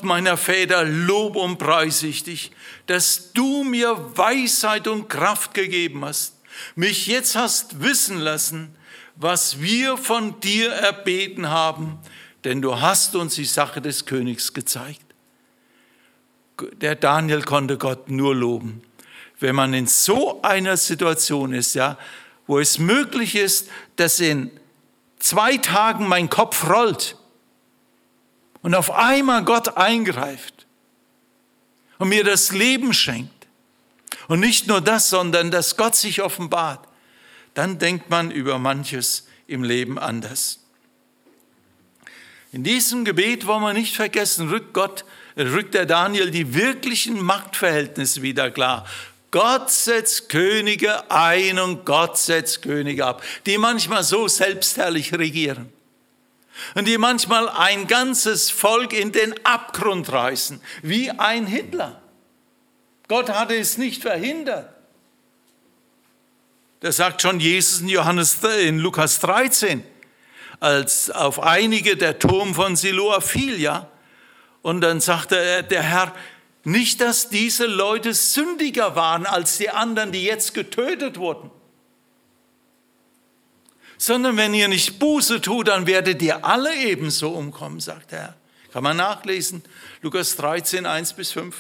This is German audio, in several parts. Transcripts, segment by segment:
Gott meiner Väter, lob und preise ich dich, dass du mir Weisheit und Kraft gegeben hast, mich jetzt hast wissen lassen, was wir von dir erbeten haben, denn du hast uns die Sache des Königs gezeigt. Der Daniel konnte Gott nur loben. Wenn man in so einer Situation ist, ja, wo es möglich ist, dass in 2 Tagen mein Kopf rollt und auf einmal Gott eingreift und mir das Leben schenkt. Und nicht nur das, sondern dass Gott sich offenbart. Dann denkt man über manches im Leben anders. In diesem Gebet wollen wir nicht vergessen, rückt der Daniel die wirklichen Machtverhältnisse wieder klar. Gott setzt Könige ein und Gott setzt Könige ab, die manchmal so selbstherrlich regieren und die manchmal ein ganzes Volk in den Abgrund reißen, wie ein Hitler. Gott hatte es nicht verhindert. Das sagt schon Jesus in Lukas 13, als auf einige der Turm von Siloa fiel, ja. Und dann sagte der Herr, nicht, dass diese Leute sündiger waren als die anderen, die jetzt getötet wurden, sondern wenn ihr nicht Buße tut, dann werdet ihr alle ebenso umkommen, sagt der Herr. Kann man nachlesen, Lukas 13, 1-5.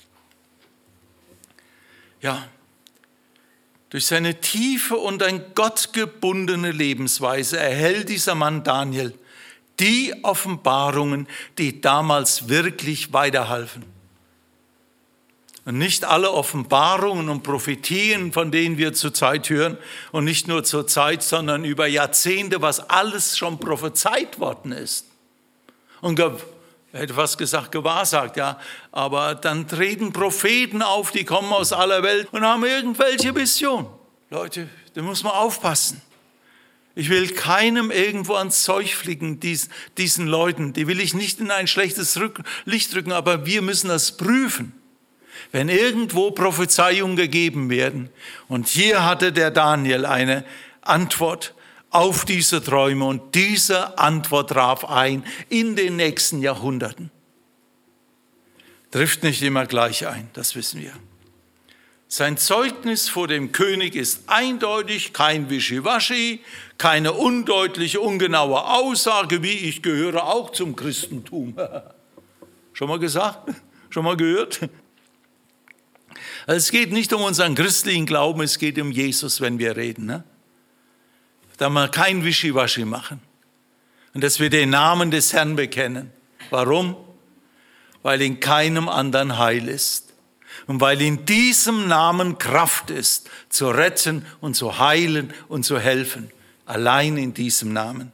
Ja, durch seine tiefe und an Gott gebundene Lebensweise erhält dieser Mann Daniel die Offenbarungen, die damals wirklich weiterhalfen. Und nicht alle Offenbarungen und Prophetien, von denen wir zurzeit hören, und nicht nur zur Zeit, sondern über Jahrzehnte, was alles schon prophezeit worden ist. Und ich hätte fast gesagt, gewahrsagt, ja. Aber dann treten Propheten auf, die kommen aus aller Welt und haben irgendwelche Visionen. Leute, da muss man aufpassen. Ich will keinem irgendwo ans Zeug flicken, diesen Leuten. Die will ich nicht in ein schlechtes Licht rücken, aber wir müssen das prüfen. Wenn irgendwo Prophezeiungen gegeben werden, und hier hatte der Daniel eine Antwort auf diese Träume, und diese Antwort traf ein in den nächsten Jahrhunderten. Trifft nicht immer gleich ein, das wissen wir. Sein Zeugnis vor dem König ist eindeutig, kein Wischiwaschi, keine undeutliche, ungenaue Aussage, wie ich gehöre auch zum Christentum. Schon mal gesagt? Schon mal gehört? Also es geht nicht um unseren christlichen Glauben, es geht um Jesus, wenn wir reden. Ne? Da wir kein Wischiwaschi machen und dass wir den Namen des Herrn bekennen. Warum? Weil in keinem anderen Heil ist. Und weil in diesem Namen Kraft ist, zu retten und zu heilen und zu helfen. Allein in diesem Namen.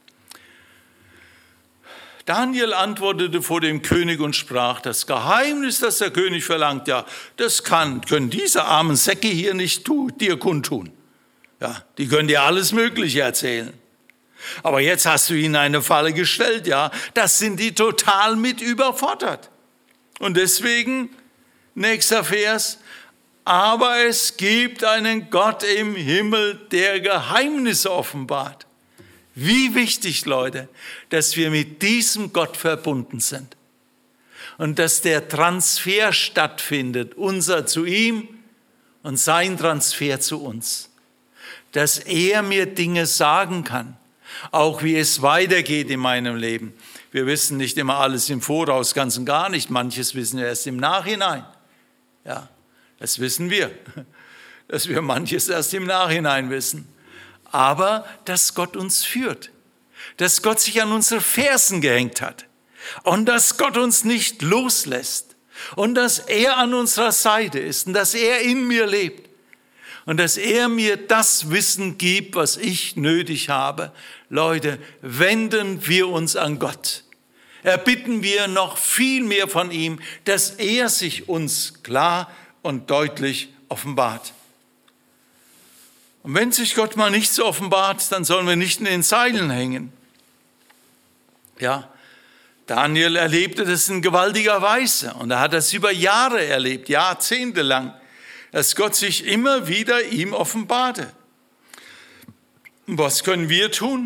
Daniel antwortete vor dem König und sprach, das Geheimnis, das der König verlangt, ja, das können diese armen Säcke hier nicht dir kundtun. Ja, die können dir alles Mögliche erzählen. Aber jetzt hast du ihnen eine Falle gestellt, ja, das sind die total mit überfordert. Und deswegen, nächster Vers, aber es gibt einen Gott im Himmel, der Geheimnisse offenbart. Wie wichtig, Leute, dass wir mit diesem Gott verbunden sind. Und dass der Transfer stattfindet, unser zu ihm und sein Transfer zu uns. Dass er mir Dinge sagen kann, auch wie es weitergeht in meinem Leben. Wir wissen nicht immer alles im Voraus, ganz und gar nicht. Manches wissen wir erst im Nachhinein. Ja, das wissen wir, dass wir manches erst im Nachhinein wissen. Aber dass Gott uns führt, dass Gott sich an unsere Fersen gehängt hat und dass Gott uns nicht loslässt und dass er an unserer Seite ist und dass er in mir lebt und dass er mir das Wissen gibt, was ich nötig habe. Leute, wenden wir uns an Gott. Erbitten wir noch viel mehr von ihm, dass er sich uns klar und deutlich offenbart. Und wenn sich Gott mal nicht so offenbart, dann sollen wir nicht in den Seilen hängen. Ja, Daniel erlebte das in gewaltiger Weise und er hat das über Jahre erlebt, jahrzehntelang, dass Gott sich immer wieder ihm offenbarte. Und was können wir tun?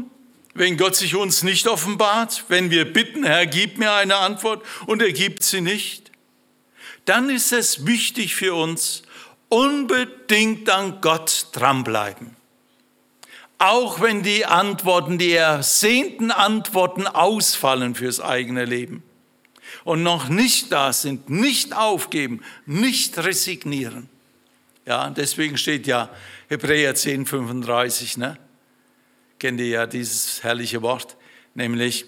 wenn Gott sich uns nicht offenbart, wenn wir bitten, Herr, gib mir eine Antwort und er gibt sie nicht, dann ist es wichtig für uns, unbedingt an Gott dranbleiben. Auch wenn die Antworten, die ersehnten Antworten ausfallen fürs eigene Leben und noch nicht da sind, nicht aufgeben, nicht resignieren. Ja, deswegen steht ja Hebräer 10,35, ne? Kennt ihr ja dieses herrliche Wort, nämlich,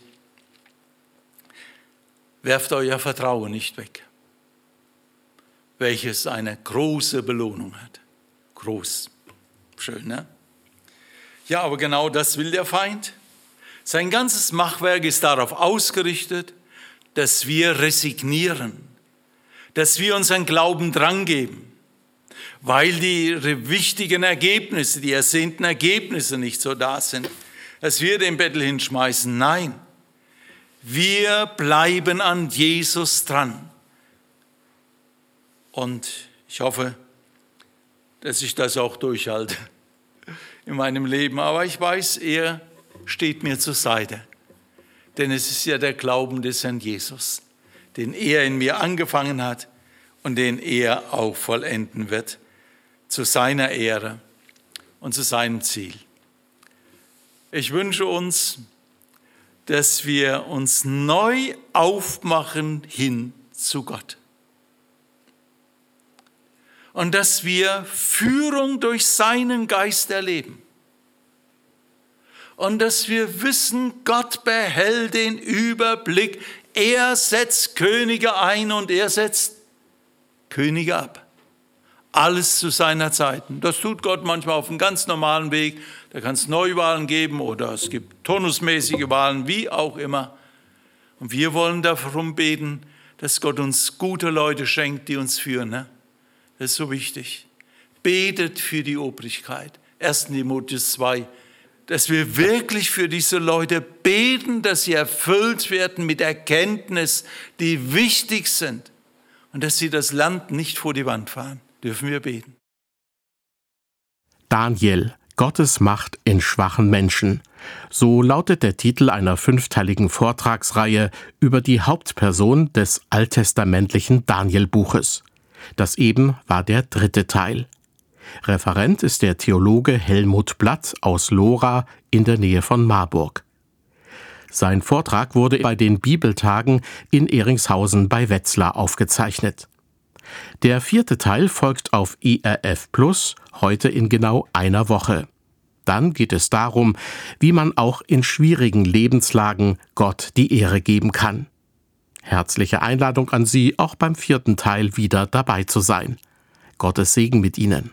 werft euer Vertrauen nicht weg, welches eine große Belohnung hat. Groß. Schön, ne? Ja, aber genau das will der Feind. Sein ganzes Machwerk ist darauf ausgerichtet, dass wir resignieren, dass wir unseren Glauben drangeben, weil die wichtigen Ergebnisse, die ersehnten Ergebnisse nicht so da sind, dass wir den Bettel hinschmeißen. Nein, wir bleiben an Jesus dran. Und ich hoffe, dass ich das auch durchhalte in meinem Leben. Aber ich weiß, er steht mir zur Seite. Denn es ist ja der Glauben des Herrn Jesus, den er in mir angefangen hat und den er auch vollenden wird, zu seiner Ehre und zu seinem Ziel. Ich wünsche uns, dass wir uns neu aufmachen hin zu Gott. Und dass wir Führung durch seinen Geist erleben. Und dass wir wissen, Gott behält den Überblick. Er setzt Könige ein und er setzt Könige ab. Alles zu seiner Zeit. Das tut Gott manchmal auf einem ganz normalen Weg. Da kann es Neuwahlen geben oder es gibt turnusmäßige Wahlen, wie auch immer. Und wir wollen darum beten, dass Gott uns gute Leute schenkt, die uns führen. Ne? Das ist so wichtig. Betet für die Obrigkeit. 1. Timotheus 2. Dass wir wirklich für diese Leute beten, dass sie erfüllt werden mit Erkenntnis, die wichtig sind. Und dass sie das Land nicht vor die Wand fahren. Dürfen wir beten. Daniel, Gottes Macht in schwachen Menschen. So lautet der Titel einer 5-teiligen Vortragsreihe über die Hauptperson des alttestamentlichen Daniel-Buches. Das eben war der 3. Teil. Referent ist der Theologe Helmut Blatt aus Lora in der Nähe von Marburg. Sein Vortrag wurde bei den Bibeltagen in Ehringshausen bei Wetzlar aufgezeichnet. Der 4. Teil folgt auf ERF Plus, heute in genau einer Woche. Dann geht es darum, wie man auch in schwierigen Lebenslagen Gott die Ehre geben kann. Herzliche Einladung an Sie, auch beim 4. Teil wieder dabei zu sein. Gottes Segen mit Ihnen.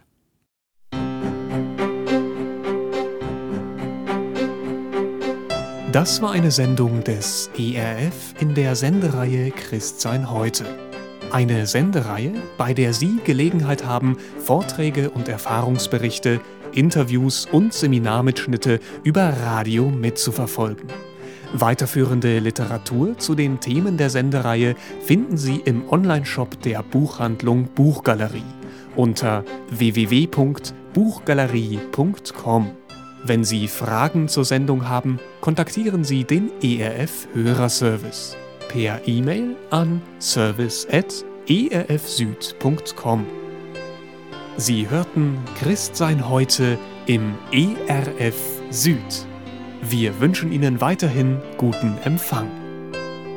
Das war eine Sendung des ERF in der Sendereihe Christsein heute. Eine Sendereihe, bei der Sie Gelegenheit haben, Vorträge und Erfahrungsberichte, Interviews und Seminarmitschnitte über Radio mitzuverfolgen. Weiterführende Literatur zu den Themen der Sendereihe finden Sie im Onlineshop der Buchhandlung Buchgalerie unter www.buchgalerie.com. Wenn Sie Fragen zur Sendung haben, kontaktieren Sie den ERF Hörerservice per E-Mail an service@erfsüd.com. Sie hörten Christsein heute im ERF Süd. Wir wünschen Ihnen weiterhin guten Empfang.